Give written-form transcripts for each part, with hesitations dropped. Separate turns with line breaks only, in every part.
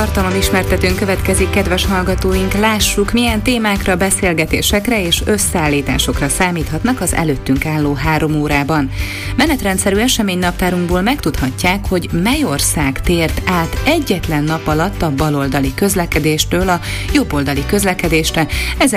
Tartalom-ismertetőn következik, kedves hallgatóink, lássuk, milyen témákra, beszélgetésekre és összeállításokra számíthatnak az előttünk álló 3 órában. Menetrendszerű eseménynaptárunkból megtudhatják, hogy mely ország tért át egyetlen nap alatt a baloldali közlekedéstől a jobboldali közlekedésre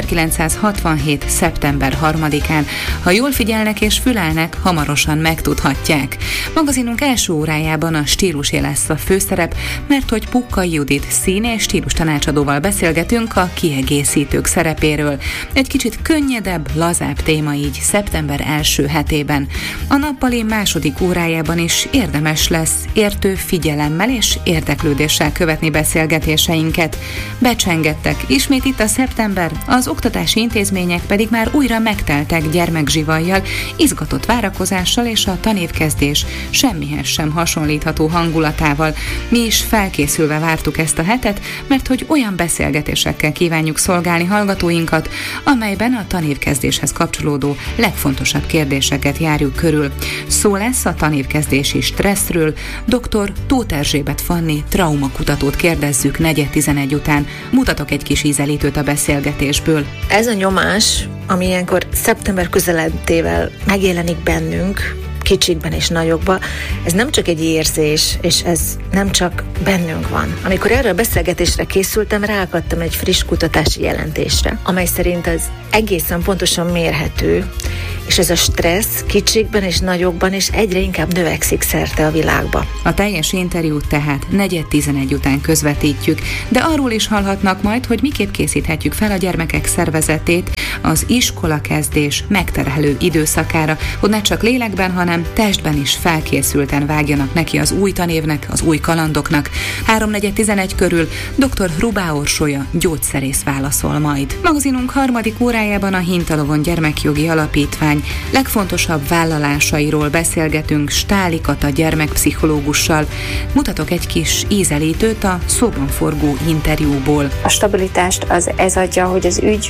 1967. szeptember 3-án. Ha jól figyelnek és fülelnek, hamarosan megtudhatják. Magazinunk első órájában a stílusé lesz a főszerep, mert hogy Pukkai Judit szín- és stílus tanácsadóval beszélgetünk a kiegészítők szerepéről. Egy kicsit könnyedebb, lazább téma így szeptember első hetében. A nappali második órájában is érdemes lesz értő figyelemmel és érdeklődéssel követni beszélgetéseinket. Becsengettek ismét itt a szeptember, az oktatási intézmények pedig már újra megteltek gyermekzsivajjal, izgatott várakozással és a tanévkezdés semmihez sem hasonlítható hangulatával. Mi is felkészülve vártuk ezt a hetet, mert hogy olyan beszélgetésekkel kívánjuk szolgálni hallgatóinkat, amelyben a tanévkezdéshez kapcsolódó legfontosabb kérdéseket járjuk körül. Szó lesz a tanévkezdési stresszről, dr. Tóth Erzsébet Fanni traumakutatót kérdezzük 4:11 után. Mutatok egy kis ízelítőt a beszélgetésből.
Ez a nyomás, ami ilyenkor szeptember közeledtével megjelenik bennünk, kicsikben és nagyokban, ez nem csak egy érzés, és ez nem csak bennünk van. Amikor erre a beszélgetésre készültem, ráakadtam egy friss kutatási jelentésre, amely szerint az egészen pontosan mérhető, és ez a stressz kicsikben és nagyokban is egyre inkább növekszik szerte a világba.
A teljes interjút tehát 4:11 után közvetítjük, de arról is hallhatnak majd, hogy miképp készíthetjük fel a gyermekek szervezetét az iskolakezdés megterhelő időszakára, hogy ne csak lélekben, hanem testben is felkészülten vágjanak neki az új tanévnek, az új kalandoknak. 3:11 körül dr. Rubá Orsolya gyógyszerész válaszol majd. Magazinunk harmadik órájában a Hintalovon Gyermekjogi Alapítvány legfontosabb vállalásairól beszélgetünk Stáli Kata gyermekpszichológussal. Mutatok egy kis ízelítőt a szóban forgó interjúból.
A stabilitást ez adja, hogy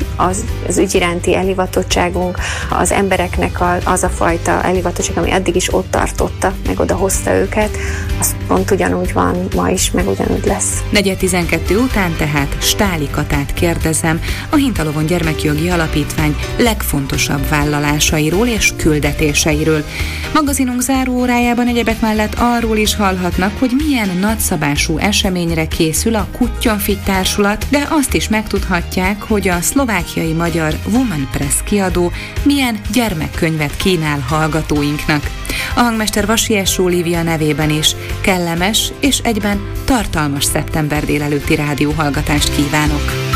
az ügy iránti elhivatottságunk, az embereknek az a fajta elhivatottság, ami addig is ott tartotta, meg oda hozta őket, az pont ugyanúgy van ma is, meg ugyanúgy lesz. 4:12 után tehát Stáli Katát kérdezem a Hintalovon Gyermekjogi Alapítvány legfontosabb vállalásairól és küldetéseiről. Magazinunk záró órájában egyebek mellett arról is hallhatnak, hogy milyen nagyszabású eseményre készül a Kutyonfit társulat, de azt is megtudhatják, hogy a szlovákiai magyar Woman Press kiadó milyen gyermekkönyvet kínál hallgatóinknak. A hangmester Vasies Olivia nevében is kellemes és egyben tartalmas szeptember délelőtti rádióhallgatást kívánok.